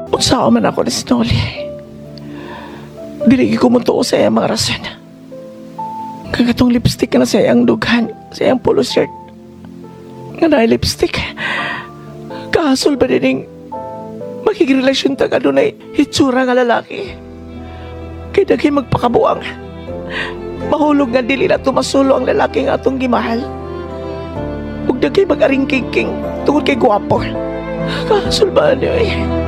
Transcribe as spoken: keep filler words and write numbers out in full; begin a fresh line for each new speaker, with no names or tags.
Unsa man ako ni Snolly. Dili ko mutuo sa iyang mga rason. Kagatong lipstick na sa iyang dughan, sa iyang polo shirt. Nga na lipstick. Kahasol ba dining makikrelasyon ta ka doon ay hitsura nga lalaki. Kaya dagay magpakabuang. Mahulog nga dili na tumasulo ang lalaki nga atong gimahal. Huwag dagay mag-aring king tungkol kay guwapo. Kahasol ba niyo eh?